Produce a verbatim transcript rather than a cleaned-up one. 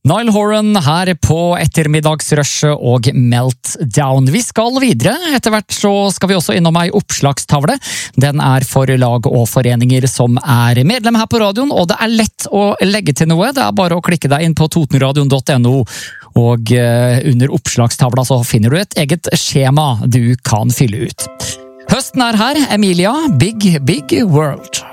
Niall Horan her på ettermiddagsrushet og Meltdown. Vi skal videre. Etter hvert så skal vi også innom ei oppslagstavle. Den er for lag og foreninger som er medlem her på radioen, og det er lett å legge til noe. Det er bare å klikke deg inn på totenradion punktum no, og under oppslagstavla så finner du et eget skjema du kan fylle ut. Høsten er her. Emilia, Big Big World.